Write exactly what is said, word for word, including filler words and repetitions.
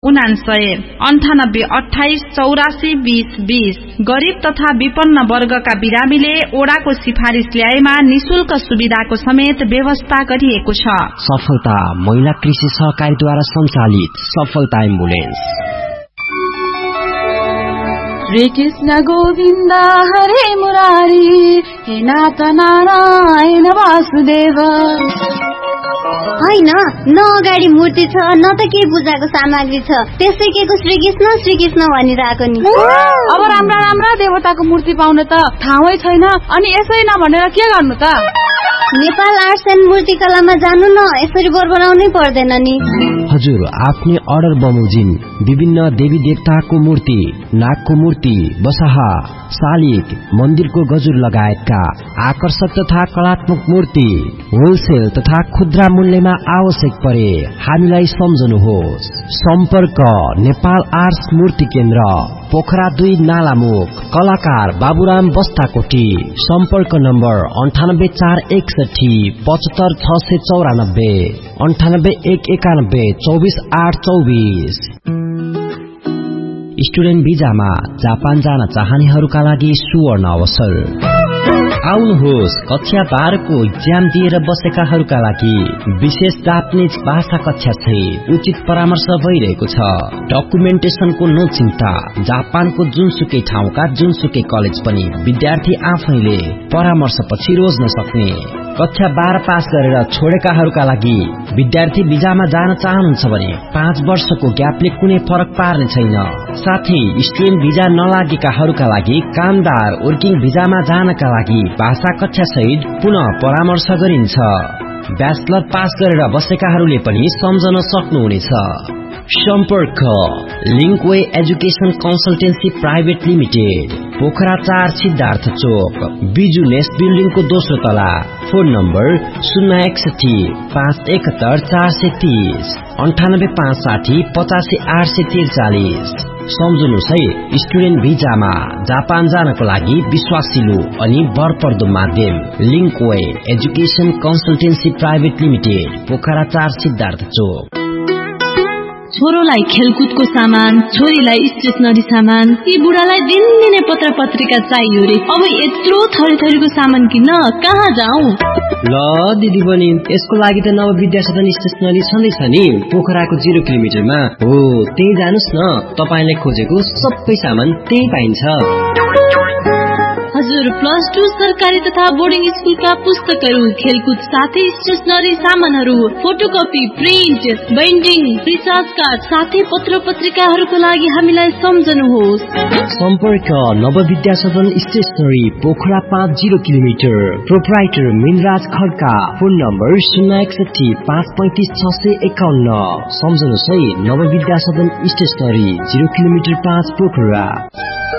उनान्सय अन्ठानब्बे अठाइस चौरासी बीस बीस। गरीब तथा विपन्न वर्गका बिरामीले ओडाको सिफारिस ल्याएमा निशुल्क सुविधाको समेत व्यवस्था गरिएको छ। सफलता महिला कृषि सहकारीद्वारा सञ्चालित सफलता एम्बुलेन्स। श्री कृष्ण गोविन्द हरे मुरारी हे नाथ नारायण वासुदेव। होइन, न अगाडि मूर्ति छ न त के पूजाको सामग्री छ, त्यसै के को श्री कृष्ण श्री कृष्ण भनिरहेको नि। अब राम्रा राम्रा देवताको मूर्ति पाउन त ठाउँै छैन, अनि यसै नभनेर के गर्नु त? नेपाल आर्ट्स एन्ड मूर्तिकलामा जानु न, यसरी बरबराउनै पर्दैन नि। हजुर, आफ्नै अर्डर बमोजिम विभिन्न देवी देवताको मूर्ति, नागको मूर्ति, बसहा, शालिग, मन्दिरको गजुर लगायतका आकर्षक तथा कलात्मक मूर्ति होलसेल तथा खुद्रा मूल्यमा आवश्यक परे हामीलाई सम्झनुहोस्। सम्पर्क नेपाल आर्ट्स मूर्ति केन्द्र, पोखरा दुई नालामुख, कलाकार बाबुराम बस्ताकोटी। सम्पर्क नम्बर अन्ठानब्बे चार एकसठी पचहत्तर छ सय चौरानब्बे अन्ठानब्बे एक एकानब्बे चौबिस आठ चौबिस। स्टुडेन्ट भिजामा जापान जान चाहनेहरूका लागि सुवर्ण अवसर। आउनुहोस्, कक्षा बाह्रको इक्जाम दिएर बसेकाहरूका लागि विशेष जापानिज भाषा कक्षा सहित उचित परामर्श भइरहेको छ। डकुमेन्टेसनको नो चिन्ता। जापानको जुनसुकै ठाउँका जुनसुकै कलेज पनि विद्यार्थी आफैले परामर्श पछि रोज्न सक्ने। कक्षा बाह्र पास गरेर छोडेकाहरूका लागि विद्यार्थी भिजामा जान चाहनुहुन्छ भने पाँच वर्षको ग्यापले कुनै फरक पार्ने छैन। साथै स्टुडेन्ट भिजा नलागेकाहरूका लागि कामदार वर्किङ भिजामा जानका लागि भाषा कक्षा सहित पुनः परामर्श गरिन्छ। ब्याचलर पास गरेर बसेकाहरूले पनि सम्झन सक्नुहुनेछ। सम्पर्क लिङ्कवे education consultancy private limited, Pokhara चार सिद्धार्थ चोक, बिजु नेस्ट बिल्डिङको दोस्रो तला। फोन नम्बर शून्य एकसठी पाँच एकहत्तर चार सय तीस अन्ठानब्बे पाँच साठी पचासी आठ सय त्रिचालिस। सम्झनुहोस् है, स्टुडेन्ट भिजामा जापान जानको लागि विश्वासिलो अनि भरपर्दो माध्यम लिङ्कवे education consultancy private limited, Pokhara चार सिद्धार्थ चोक। छोरोलाई खेलकुदको सामान, छोरीलाई स्टेसनरी सामान, यी बुढालाई दिनदिनै पत्र पत्रिका चाहियो रे। अब यत्रो थरी थरीको सामान किन्न कहाँ जाउँ? ल दिदी बहिनी, यसको लागि त नव विद्यासदन स्टेसनरी छँदैछ नि, पोखराको जिरो किलोमिटरमा हो। त्यही जानुस् न, तपाईले खोजेको सबै सामान त्यही पाइन्छ। हजुर, प्लस टू सरकारी तथा बोर्डिङ स्कुलका पुस्तकहरू, खेलकुद साथै स्टेसनरी सामानहरू, photocopy, print, binding, recharge card साथै पत्र पत्रिकाहरूको लागि हामीलाई सम्झनुहोस्। सम्पर्क नव विद्यासदन स्टेसनरी, पोखरा पाँच zero kilometre, proprietor Minraj Khadka. Phone number शून्य एकसठी पाँच पैंतिस छ सय एकाउन्न। सम्झनुहोस् है, नव विद्यासदन स्टेसनरी, जिरो किलोमिटर पाँच, पोखरा।